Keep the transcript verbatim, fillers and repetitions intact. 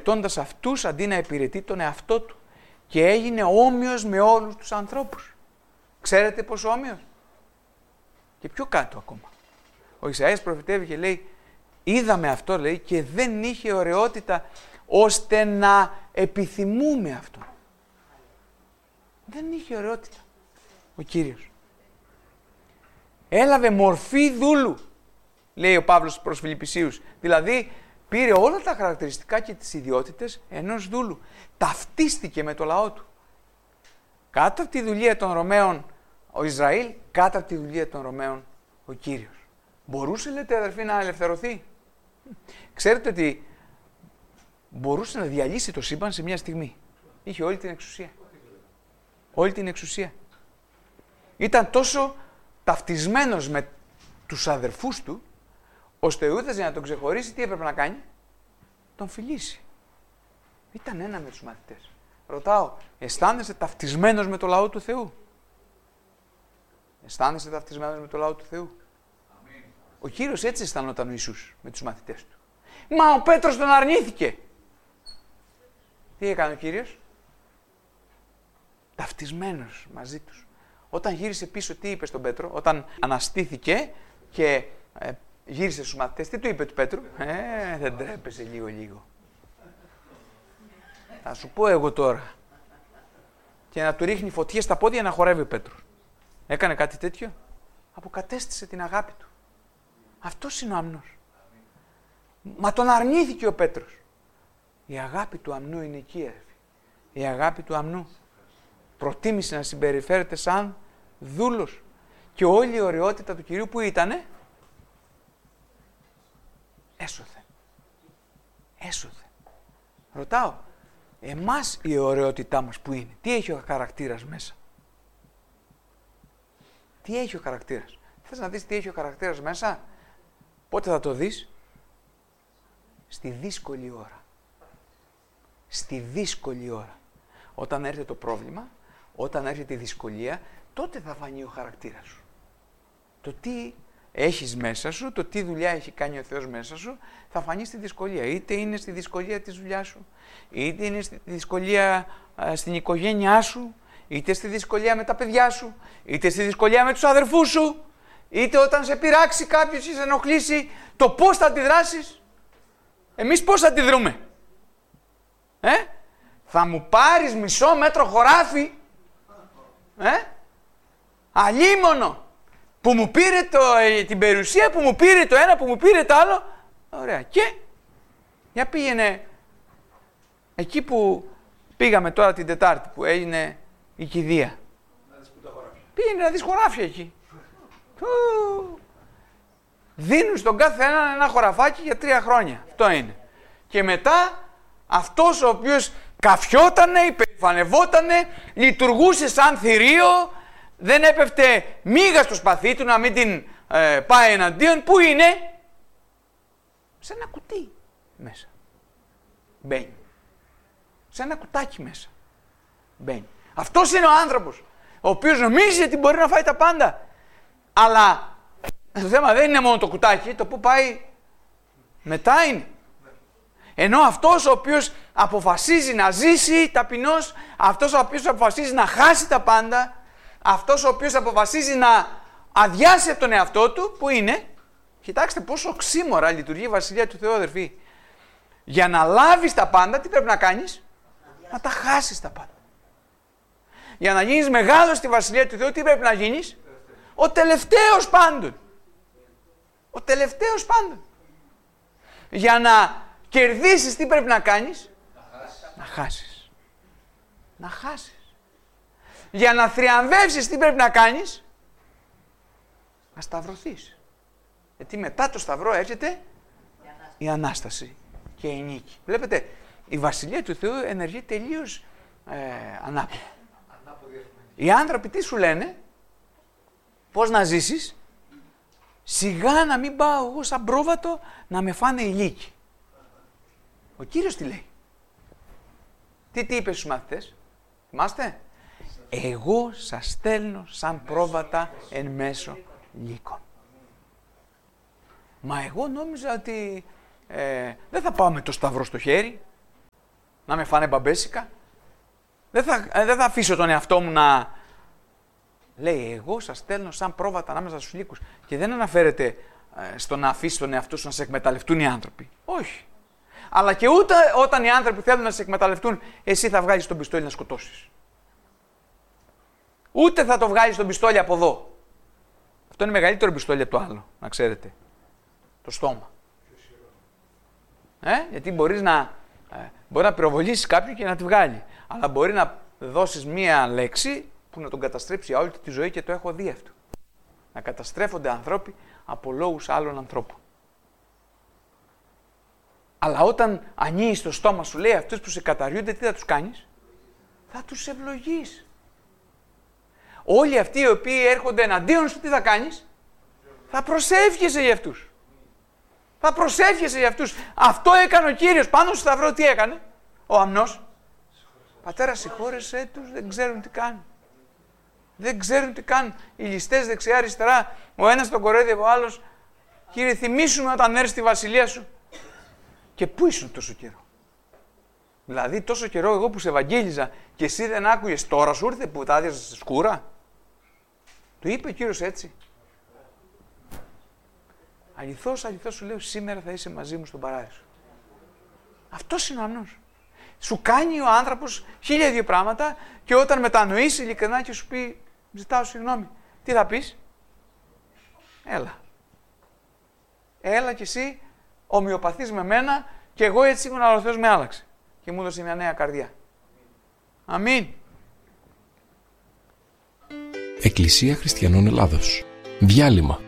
υπηρετώντας αυτούς αντί να υπηρετεί τον εαυτό του. Και έγινε όμοιος με όλους τους ανθρώπους. Ξέρετε πόσο όμοιος? Και πιο κάτω ακόμα. Ο Ισαΐας προφητεύει και λέει, είδαμε αυτό, λέει, και δεν είχε ωραιότητα ώστε να επιθυμούμε αυτό. Δεν είχε ωραιότητα ο Κύριος. Έλαβε μορφή δούλου, λέει ο Παύλος προς Φιλιππισίους. Δηλαδή, πήρε όλα τα χαρακτηριστικά και τις ιδιότητες ενός δούλου. Ταυτίστηκε με το λαό του. Κάτω από τη δουλεία των Ρωμαίων ο Ισραήλ, κάτω από τη δουλεία των Ρωμαίων ο Κύριος. Μπορούσε, λέτε αδερφοί, να ελευθερωθεί? Ξέρετε ότι μπορούσε να διαλύσει το σύμπαν σε μια στιγμή. Είχε όλη την εξουσία. Όλη την εξουσία. Ήταν τόσο ταυτισμένος με τους αδερφούς του, ώστε ο Ιούδας για να τον ξεχωρίσει τι έπρεπε να κάνει? Τον φιλήσει. Ήταν ένα με τους μαθητές. Ρωτάω, αισθάνεσαι ταυτισμένος με το λαό του Θεού? Αισθάνεσαι ταυτισμένος με το λαό του Θεού? Αμήν. Ο Κύριος έτσι αισθανόταν ο Ιησούς με τους μαθητές του. Μα ο Πέτρος τον αρνήθηκε. Τι έκανε ο Κύριος? Ταυτισμένος μαζί τους. Όταν γύρισε πίσω, τι είπε στον Πέτρο? Όταν αναστήθηκε και ε, γύρισε στους μαθητές, τι του είπε του Πέτρου? Ε, δεν τρέπεσαι λίγο λίγο. Θα σου πω εγώ τώρα. Και να του ρίχνει φωτιές στα πόδια να χορεύει ο Πέτρος. Έκανε κάτι τέτοιο? Αποκατέστησε την αγάπη του. Αυτός είναι ο αμνός. Μα τον αρνήθηκε ο Πέτρος. Η αγάπη του αμνού είναι εκεί, έρφη. Η αγάπη του αμνού. Προτίμησε να συμπεριφέρεται σαν δούλος. Και όλη η ωραιότητα του Κυρίου που ήτανε, έσωθε. Έσωθε. Ρωτάω, εμάς η ωραιότητά μας που είναι? Τι έχει ο χαρακτήρας μέσα? Τι έχει ο χαρακτήρας? Θες να δεις τι έχει ο χαρακτήρας μέσα? Πότε θα το δεις? Στη δύσκολη ώρα. Στη δύσκολη ώρα. Όταν έρχεται το πρόβλημα, όταν έρχεται η δυσκολία, τότε θα φανεί ο χαρακτήρας σου. Το τι έχεις μέσα σου, το τι δουλειά έχει κάνει ο Θεός μέσα σου, θα φανεί στη δυσκολία. Είτε είναι στη δυσκολία της δουλειάς σου, είτε είναι στη δυσκολία α, στην οικογένειά σου, είτε στη δυσκολία με τα παιδιά σου, είτε στη δυσκολία με τους αδερφούς σου, είτε όταν σε πειράξει κάποιος ή σε ενοχλήσει, το πώς θα αντιδράσεις. Εμείς πώς αντιδρούμε? Ε? Θα μου πάρεις μισό μέτρο χωράφι? Ε? Αλίμονο! Που μου πήρε το, την περιουσία, που μου πήρε το ένα, που μου πήρε το άλλο. Ωραία. Και για πήγαινε εκεί που πήγαμε τώρα την Τετάρτη, που έγινε η κηδεία. Πήγαινε να δεις χωράφια εκεί. Δίνουν στον κάθε έναν ένα χωραφάκι για τρία χρόνια. Αυτό είναι. Και μετά αυτός ο οποίος καφιότανε, υπερηφανευότανε, λειτουργούσε σαν θηρίο, δεν έπεφτε μίγα στο σπαθί του να μην την ε, πάει εναντίον. Πού είναι? Σε ένα κουτί μέσα. Μπαίνει. Σε ένα κουτάκι μέσα. Μπαίνει. Αυτός είναι ο άνθρωπος, ο οποίος νομίζει ότι μπορεί να φάει τα πάντα. Αλλά το θέμα δεν είναι μόνο το κουτάκι, το που πάει μετά είναι. Ενώ αυτός ο οποίος αποφασίζει να ζήσει ταπεινός, αυτός ο οποίος αποφασίζει να χάσει τα πάντα, αυτός ο οποίος αποφασίζει να αδειάσει από τον εαυτό του, που είναι? Κοιτάξτε πόσο οξύμορα λειτουργεί η Βασιλεία του Θεού, αδερφοί. Για να λάβεις τα πάντα, τι πρέπει να κάνεις? Να τα χάσεις τα πάντα. Για να γίνεις μεγάλος στη Βασιλεία του Θεού, τι πρέπει να γίνεις? Ο τελευταίος πάντων. Ο τελευταίος πάντων. Για να κερδίσεις, τι πρέπει να κάνεις? Να χάσεις. Να χάσεις. Για να θριαμβεύσεις, τι πρέπει να κάνεις? Να σταυρωθείς. Γιατί μετά το σταυρό έρχεται η Ανάσταση και η νίκη. Βλέπετε, η Βασιλεία του Θεού ενεργεί τελείως ε, ανάποδα. Οι άνθρωποι τι σου λένε? Πώς να ζήσεις? Σιγά να μην πάω εγώ σαν πρόβατο να με φάνε οι λύκοι. Ο Κύριος τι λέει? Τι, τι είπε στους μαθητές? Θυμάστε? Εγώ σας στέλνω σαν πρόβατα εν μέσω λύκων. Μα εγώ νόμιζα ότι ε, δεν θα πάω με το σταυρό στο χέρι. να με φάνε μπαμπέσικα. Δεν θα, δεν θα αφήσω τον εαυτό μου να... Λέει, εγώ σας στέλνω σαν πρόβατα ανάμεσα στους λύκους. Και δεν αναφέρεται ε, στο να αφήσει τον εαυτό σου να σε εκμεταλλευτούν οι άνθρωποι. Όχι. Αλλά και ούτε όταν οι άνθρωποι θέλουν να σε εκμεταλλευτούν, εσύ θα βγάλεις τον πιστόλι να σκοτώσεις. Ούτε θα το βγάλεις τον πιστόλι από εδώ. Αυτό είναι μεγαλύτερο πιστόλι από το άλλο, να ξέρετε. Το στόμα. Ε, γιατί μπορείς να, ε, μπορεί να πυροβολήσεις κάποιον και να τη βγάλει. Αλλά μπορεί να δώσεις μία λέξη που να τον καταστρέψει όλη τη ζωή, και το έχω δει αυτό. Να καταστρέφονται ανθρώποι από λόγους άλλων ανθρώπων. Αλλά όταν ανοίγεις το στόμα σου, λέει, αυτούς που σε καταριούνται, τι θα τους κάνεις? Θα τους ευλογείς. Όλοι αυτοί οι οποίοι έρχονται εναντίον σου, τι θα κάνεις? Θα προσεύχεσαι για αυτούς. Θα προσεύχεσαι για αυτούς. Αυτό έκανε ο Κύριος πάνω στο σταυρό. Τι έκανε ο αμνός? Πατέρα, συγχώρεσέ τους, δεν ξέρουν τι κάνουν. Δεν ξέρουν τι κάνουν. Οι ληστές δεξιά αριστερά, ο ένας τον κορόιδευε, ο άλλος. Κύριε, θυμήσου με όταν έρθει στη βασιλεία σου. Και πού ήσουν τόσο καιρό? Δηλαδή τόσο καιρό εγώ που σε ευαγγέλιζα και εσύ δεν άκουγες, τώρα σου ήρθε που τα άδειαζες στη σκούρα? Του είπε ο Κύριος έτσι. Αληθώς, αληθώς σου λέω, σήμερα θα είσαι μαζί μου στον παράδεισο. Αυτός είναι ο αμνός. Σου κάνει ο άνθρωπος χίλια δύο πράγματα και όταν μετανοήσει ειλικρινά και σου πει, ζητάω συγγνώμη, τι θα πεις? Έλα. Έλα κι εσύ ομοιοπαθείς με μένα και εγώ έτσι ήμουν, αλλά ο Θεός με άλλαξε και μου έδωσε μια νέα καρδιά. Αμήν. Εκκλησία Χριστιανών Ελλάδος. Διάλειμμα.